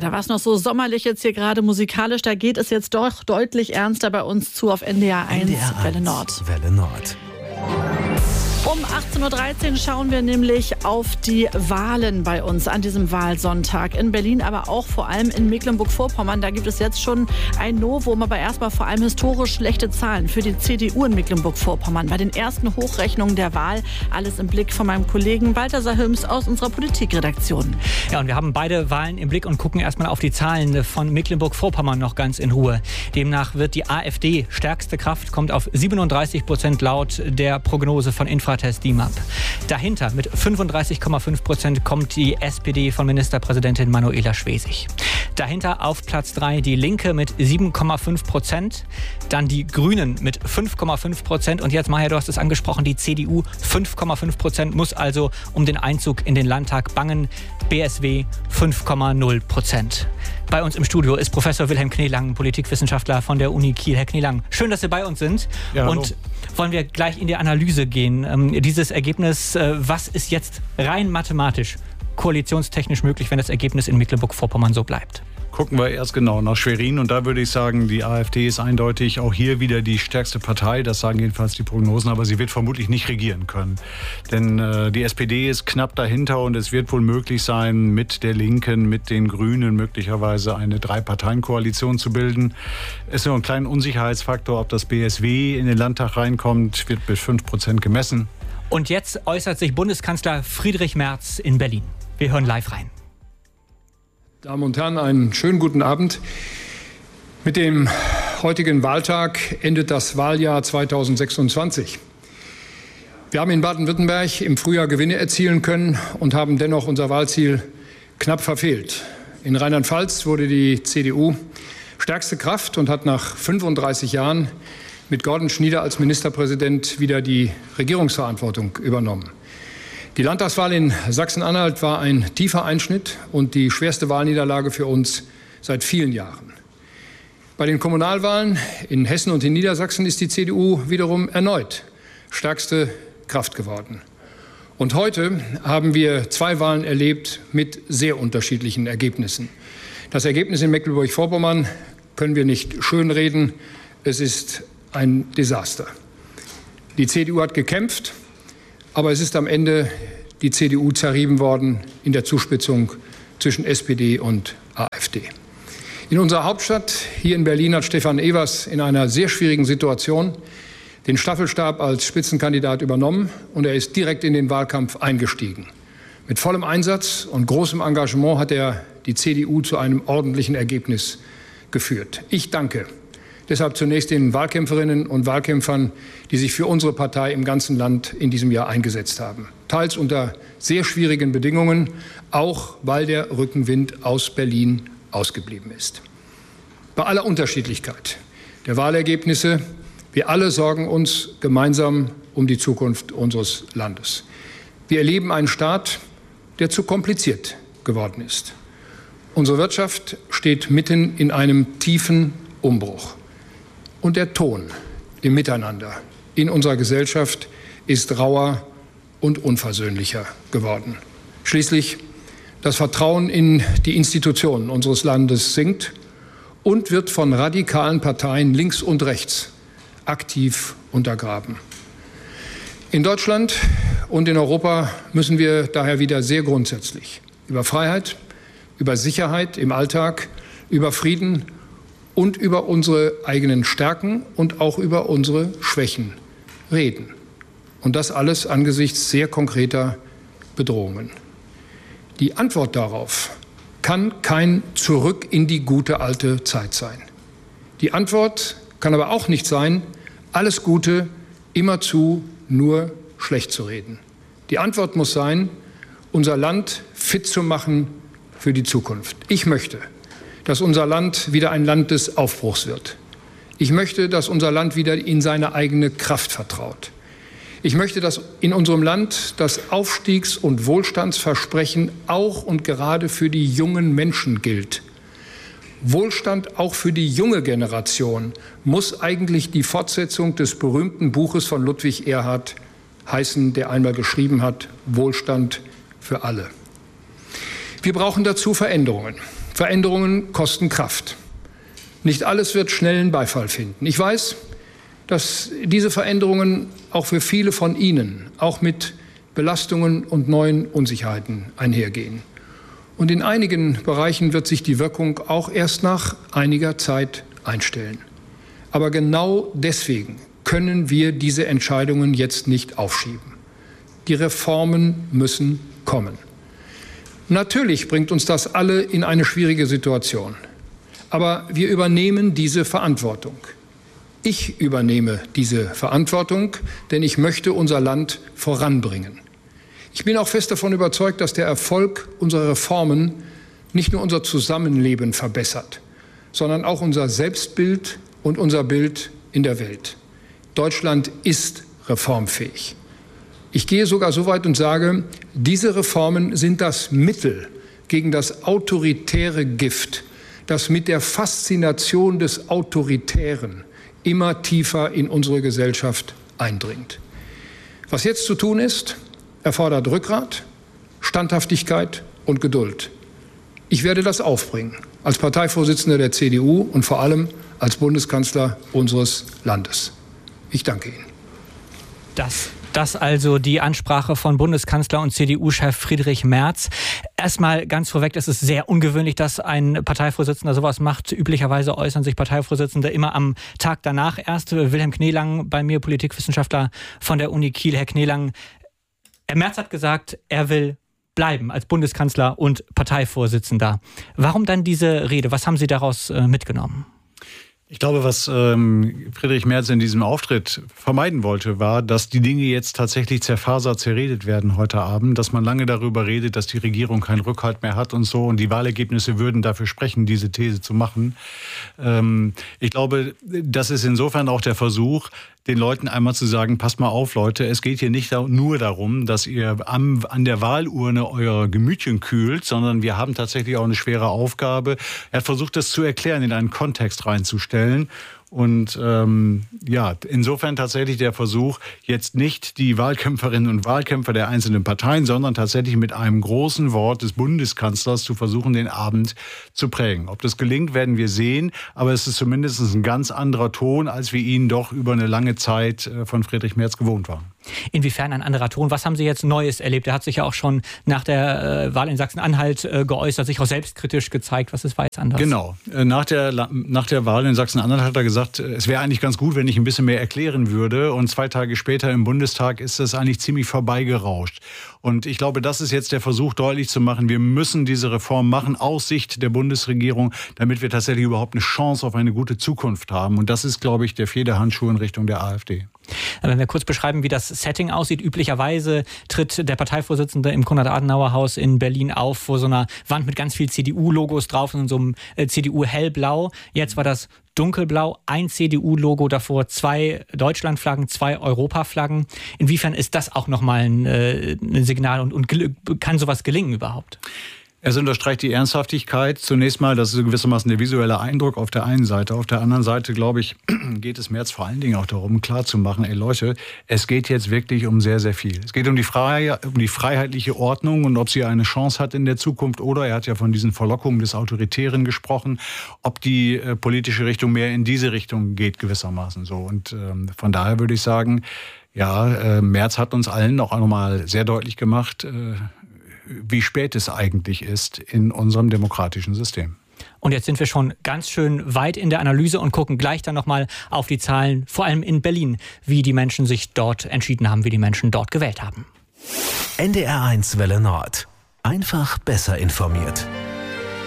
da war es noch so sommerlich jetzt hier gerade musikalisch. Da geht es jetzt doch deutlich ernster bei uns zu auf NDR 1, Welle Nord. Welle Nord. Um 18.13 Uhr schauen wir nämlich auf die Wahlen bei uns an diesem Wahlsonntag. In Berlin, aber auch vor allem in Mecklenburg-Vorpommern. Da gibt es jetzt schon ein Novum, aber erstmal vor allem historisch schlechte Zahlen für die CDU in Mecklenburg-Vorpommern. Bei den ersten Hochrechnungen der Wahl. Alles im Blick von meinem Kollegen Balthasar Hüms aus unserer Politikredaktion. Ja, und wir haben beide Wahlen im Blick und gucken erstmal auf die Zahlen von Mecklenburg-Vorpommern noch ganz in Ruhe. Demnach wird die AfD stärkste Kraft, kommt auf 37% laut der Prognose von Infratest DIMAP. Dahinter mit 35,5% kommt die SPD von Ministerpräsidentin Manuela Schwesig. Dahinter auf Platz 3 die Linke mit 7,5%, dann die Grünen mit 5,5% und jetzt, Maja, du hast es angesprochen, die CDU 5,5%, muss also um den Einzug in den Landtag bangen, BSW 5,0%. Bei uns im Studio ist Professor Wilhelm Kneelang, Politikwissenschaftler von der Uni Kiel. Herr Kneelang, schön, dass Sie bei uns sind. Ja, und wollen wir gleich in die Analyse gehen. Dieses Ergebnis, was ist jetzt rein mathematisch, koalitionstechnisch möglich, wenn das Ergebnis in Mecklenburg-Vorpommern so bleibt? Gucken wir erst genau nach Schwerin und da würde ich sagen, die AfD ist eindeutig auch hier wieder die stärkste Partei, das sagen jedenfalls die Prognosen, aber sie wird vermutlich nicht regieren können. Denn die SPD ist knapp dahinter und es wird wohl möglich sein, mit der Linken, mit den Grünen möglicherweise eine Drei-Parteien-Koalition zu bilden. Es ist nur ein kleiner Unsicherheitsfaktor, ob das BSW in den Landtag reinkommt, wird bis 5% gemessen. Und jetzt äußert sich Bundeskanzler Friedrich Merz in Berlin. Wir hören live rein. Damen und Herren, einen schönen guten Abend. Mit dem heutigen Wahltag endet das Wahljahr 2026. Wir haben in Baden-Württemberg im Frühjahr Gewinne erzielen können und haben dennoch unser Wahlziel knapp verfehlt. In Rheinland-Pfalz wurde die CDU stärkste Kraft und hat nach 35 Jahren mit Gordon Schnieder als Ministerpräsident wieder die Regierungsverantwortung übernommen. Die Landtagswahl in Sachsen-Anhalt war ein tiefer Einschnitt und die schwerste Wahlniederlage für uns seit vielen Jahren. Bei den Kommunalwahlen in Hessen und in Niedersachsen ist die CDU wiederum erneut stärkste Kraft geworden. Und heute haben wir 2 Wahlen erlebt mit sehr unterschiedlichen Ergebnissen. Das Ergebnis in Mecklenburg-Vorpommern können wir nicht schönreden. Es ist ein Desaster. Die CDU hat gekämpft. Aber es ist am Ende die CDU zerrieben worden in der Zuspitzung zwischen SPD und AfD. In unserer Hauptstadt, hier in Berlin, hat Stefan Evers in einer sehr schwierigen Situation den Staffelstab als Spitzenkandidat übernommen und er ist direkt in den Wahlkampf eingestiegen. Mit vollem Einsatz und großem Engagement hat er die CDU zu einem ordentlichen Ergebnis geführt. Ich danke deshalb zunächst den Wahlkämpferinnen und Wahlkämpfern, die sich für unsere Partei im ganzen Land in diesem Jahr eingesetzt haben. Teils unter sehr schwierigen Bedingungen, auch weil der Rückenwind aus Berlin ausgeblieben ist. Bei aller Unterschiedlichkeit der Wahlergebnisse, wir alle sorgen uns gemeinsam um die Zukunft unseres Landes. Wir erleben einen Staat, der zu kompliziert geworden ist. Unsere Wirtschaft steht mitten in einem tiefen Umbruch. Und der Ton im Miteinander in unserer Gesellschaft ist rauer und unversöhnlicher geworden. Schließlich das Vertrauen in die Institutionen unseres Landes sinkt und wird von radikalen Parteien links und rechts aktiv untergraben. In Deutschland und in Europa müssen wir daher wieder sehr grundsätzlich über Freiheit, über Sicherheit im Alltag, über Frieden und über unsere eigenen Stärken und auch über unsere Schwächen reden. Und das alles angesichts sehr konkreter Bedrohungen. Die Antwort darauf kann kein Zurück in die gute alte Zeit sein. Die Antwort kann aber auch nicht sein, alles Gute immerzu nur schlecht zu reden. Die Antwort muss sein, unser Land fit zu machen für die Zukunft. Ich möchte, dass unser Land wieder ein Land des Aufbruchs wird. Ich möchte, dass unser Land wieder in seine eigene Kraft vertraut. Ich möchte, dass in unserem Land das Aufstiegs- und Wohlstandsversprechen auch und gerade für die jungen Menschen gilt. Wohlstand auch für die junge Generation muss eigentlich die Fortsetzung des berühmten Buches von Ludwig Erhard heißen, der einmal geschrieben hat, Wohlstand für alle. Wir brauchen dazu Veränderungen. Veränderungen kosten Kraft. Nicht alles wird schnellen Beifall finden. Ich weiß, dass diese Veränderungen auch für viele von Ihnen, auch mit Belastungen und neuen Unsicherheiten einhergehen. Und in einigen Bereichen wird sich die Wirkung auch erst nach einiger Zeit einstellen. Aber genau deswegen können wir diese Entscheidungen jetzt nicht aufschieben. Die Reformen müssen kommen. Natürlich bringt uns das alle in eine schwierige Situation. Aber wir übernehmen diese Verantwortung. Ich übernehme diese Verantwortung, denn ich möchte unser Land voranbringen. Ich bin auch fest davon überzeugt, dass der Erfolg unserer Reformen nicht nur unser Zusammenleben verbessert, sondern auch unser Selbstbild und unser Bild in der Welt. Deutschland ist reformfähig. Ich gehe sogar so weit und sage, diese Reformen sind das Mittel gegen das autoritäre Gift, das mit der Faszination des Autoritären immer tiefer in unsere Gesellschaft eindringt. Was jetzt zu tun ist, erfordert Rückgrat, Standhaftigkeit und Geduld. Ich werde das aufbringen, als Parteivorsitzender der CDU und vor allem als Bundeskanzler unseres Landes. Ich danke Ihnen. Das also die Ansprache von Bundeskanzler und CDU-Chef Friedrich Merz. Erstmal ganz vorweg, es ist sehr ungewöhnlich, dass ein Parteivorsitzender sowas macht. Üblicherweise äußern sich Parteivorsitzende immer am Tag danach erst. Wilhelm Kneelang, bei mir Politikwissenschaftler von der Uni Kiel. Herr Kneelang, Herr Merz hat gesagt, er will bleiben als Bundeskanzler und Parteivorsitzender. Warum dann diese Rede? Was haben Sie daraus mitgenommen? Ich glaube, was Friedrich Merz in diesem Auftritt vermeiden wollte, war, dass die Dinge jetzt tatsächlich zerfasert, zerredet werden heute Abend, dass man lange darüber redet, dass die Regierung keinen Rückhalt mehr hat und so, und die Wahlergebnisse würden dafür sprechen, diese These zu machen. Ich glaube, das ist insofern auch der Versuch, den Leuten einmal zu sagen, passt mal auf, Leute, es geht hier nicht nur darum, dass ihr an der Wahlurne euer Gemütchen kühlt, sondern wir haben tatsächlich auch eine schwere Aufgabe. Er hat versucht, das zu erklären, in einen Kontext reinzustellen. Und insofern tatsächlich der Versuch, jetzt nicht die Wahlkämpferinnen und Wahlkämpfer der einzelnen Parteien, sondern tatsächlich mit einem großen Wort des Bundeskanzlers zu versuchen, den Abend zu prägen. Ob das gelingt, werden wir sehen, aber es ist zumindest ein ganz anderer Ton, als wir ihn doch über eine lange Zeit von Friedrich Merz gewohnt waren. Inwiefern ein anderer Ton? Was haben Sie jetzt Neues erlebt? Er hat sich ja auch schon nach der Wahl in Sachsen-Anhalt geäußert, sich auch selbstkritisch gezeigt. Was ist jetzt anders? Genau. Nach der Wahl in Sachsen-Anhalt hat er gesagt, es wäre eigentlich ganz gut, wenn ich ein bisschen mehr erklären würde. Und 2 Tage später im Bundestag ist das eigentlich ziemlich vorbeigerauscht. Und ich glaube, das ist jetzt der Versuch, deutlich zu machen, wir müssen diese Reform machen aus Sicht der Bundesregierung, damit wir tatsächlich überhaupt eine Chance auf eine gute Zukunft haben. Und das ist, glaube ich, der Federhandschuh in Richtung der AfD. Wenn wir kurz beschreiben, wie das Setting aussieht. Üblicherweise tritt der Parteivorsitzende im Konrad-Adenauer-Haus in Berlin auf, vor so einer Wand mit ganz vielen CDU-Logos drauf und so einem CDU-hellblau. Jetzt war das dunkelblau, ein CDU-Logo davor, 2 Deutschlandflaggen, 2 Europaflaggen. Inwiefern ist das auch nochmal ein Signal und kann sowas gelingen überhaupt? Es unterstreicht die Ernsthaftigkeit. Zunächst mal, das ist gewissermaßen der visuelle Eindruck auf der einen Seite. Auf der anderen Seite, glaube ich, geht es Merz vor allen Dingen auch darum, klarzumachen, ey Leute, es geht jetzt wirklich um sehr, sehr viel. Es geht um die freiheitliche Ordnung und ob sie eine Chance hat in der Zukunft, oder er hat ja von diesen Verlockungen des Autoritären gesprochen, ob die politische Richtung mehr in diese Richtung geht gewissermaßen so. Und von daher würde ich sagen, ja, Merz hat uns allen auch nochmal sehr deutlich gemacht, wie spät es eigentlich ist in unserem demokratischen System. Und jetzt sind wir schon ganz schön weit in der Analyse und gucken gleich dann nochmal auf die Zahlen, vor allem in Berlin, wie die Menschen sich dort entschieden haben, wie die Menschen dort gewählt haben. NDR1 Welle Nord. Einfach besser informiert.